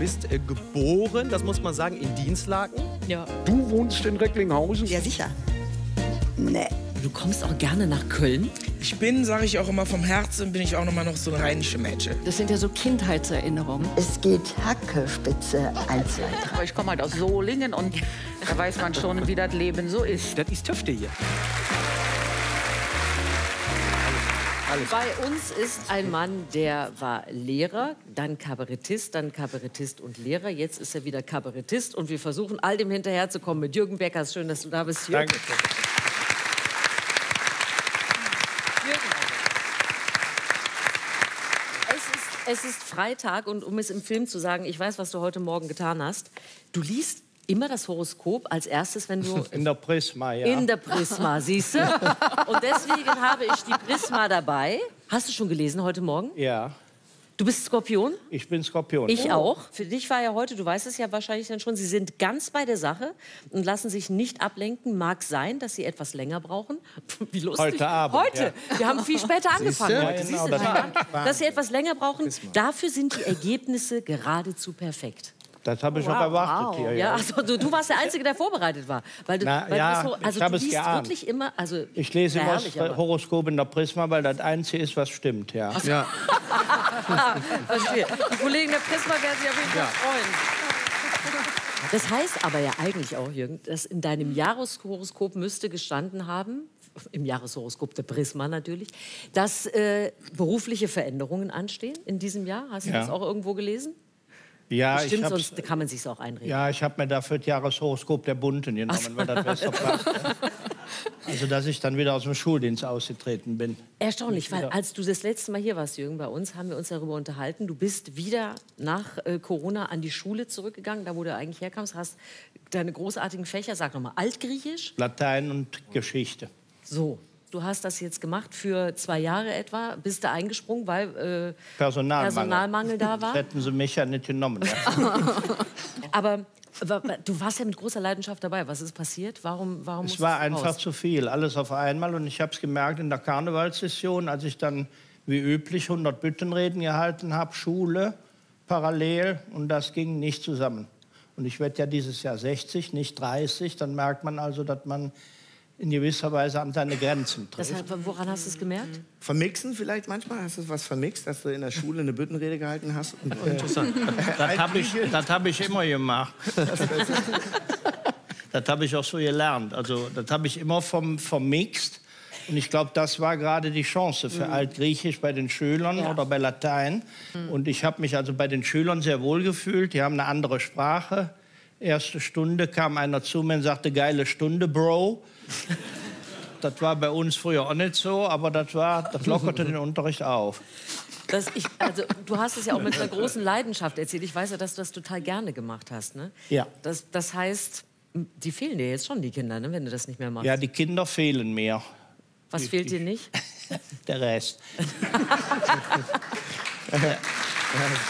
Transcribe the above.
bist geboren, das muss man sagen, in Dinslaken. Ja. Du wohnst in Recklinghausen? Ja, sicher. Nee. Du kommst auch gerne nach Köln? Ich bin, sage ich auch immer, vom Herzen bin ich auch noch mal noch so eine rheinische Mädchen. Das sind ja so Kindheitserinnerungen. Es geht Hackespitze 1, 2, 3. Aber ich komme halt aus Solingen und da weiß man schon, wie das Leben so ist. Das ist Töfte hier. Bei uns ist ein Mann, der war Lehrer, dann Kabarettist und Lehrer. Jetzt ist er wieder Kabarettist und wir versuchen, all dem hinterherzukommen mit Jürgen Beckers. Schön, dass du da bist, Jürgen. Danke. Es ist Freitag und um es im Film zu sagen, ich weiß, was du heute Morgen getan hast. Du liest immer das Horoskop als erstes, wenn du... In der Prisma, ja. In der Prisma, siehst du? Und deswegen habe ich die Prisma dabei. Hast du schon gelesen heute Morgen? Ja, Du bist Skorpion? ich bin Skorpion. Ich auch. Für dich war ja heute, du weißt es ja wahrscheinlich dann schon, Sie sind ganz bei der Sache und lassen sich nicht ablenken. Mag sein, dass Sie etwas länger brauchen. Wie lustig. Heute Abend, Heute. Wir haben viel später angefangen. Ja, Heute. genau, Siehst du, das dass Sie etwas länger brauchen. Dafür sind die Ergebnisse geradezu perfekt. Das habe ich auch erwartet hier. Ja, also, du warst der Einzige, der vorbereitet war. Weil du, Na, weil ja, du so, also ich habe du es liest geahnt. wirklich immer... Also, Ich lese na, immer herrlich, das aber- Horoskop in der Prisma, weil das Einzige ist, was stimmt. Ja. Ja. Verstehe. Die Kollegen der Prisma werden sich auf jeden Fall freuen. Das heißt aber ja eigentlich auch, Jürgen, dass in deinem Jahreshoroskop müsste gestanden haben, im Jahreshoroskop der Prisma natürlich, dass berufliche Veränderungen anstehen in diesem Jahr. Hast du Ja. das auch irgendwo gelesen? Ja, Bestimmt, ich hab's, sonst kann man sich auch einreden. ja, ich habe mir dafür das Jahreshoroskop der Bunten genommen, weil das besser passt. Also, dass ich dann wieder aus dem Schuldienst ausgetreten bin. Erstaunlich, weil als du das letzte Mal hier warst, Jürgen, bei uns, haben wir uns darüber unterhalten. Du bist wieder nach Corona an die Schule zurückgegangen, da wo du eigentlich herkamst, hast deine großartigen Fächer, sag nochmal, Altgriechisch? Latein und Geschichte. So, du hast das jetzt gemacht für 2 Jahre etwa, bist du eingesprungen, weil Personalmangel da war. Das hätten sie mich ja nicht genommen. Ja. Aber du warst ja mit großer Leidenschaft dabei. Was ist passiert? Warum Es musstest war du einfach raus? zu viel, alles auf einmal. Und ich habe es gemerkt in der Karnevalssession, als ich dann wie üblich 100 Büttenreden gehalten habe, Schule parallel, und das ging nicht zusammen. Und ich werde ja dieses Jahr 60, nicht 30. Dann merkt man also, dass man in gewisser Weise an seine Grenzen trifft. Deshalb, woran hast du es gemerkt? Vermixen vielleicht manchmal? Hast du was vermixt, dass du in der Schule eine Büttenrede gehalten hast? Und, Interessant. Das hab ich immer gemacht. Das habe ich auch so gelernt. Also, das habe ich immer vermixt. Und ich glaube, das war gerade die Chance für Altgriechisch bei den Schülern oder bei Latein. Und ich habe mich also bei den Schülern sehr wohl gefühlt. Die haben eine andere Sprache. Erste Stunde kam einer zu mir und sagte, geile Stunde, Bro. Das war bei uns früher auch nicht so, aber das lockerte den Unterricht auf. Also, du hast es ja auch mit einer großen Leidenschaft erzählt. Ich weiß ja, dass du das total gerne gemacht hast. Ne? Ja. Das heißt, die fehlen dir jetzt schon, die Kinder, ne, wenn du das nicht mehr machst. Ja, die Kinder fehlen mir. Was fehlt dir nicht? Der Rest.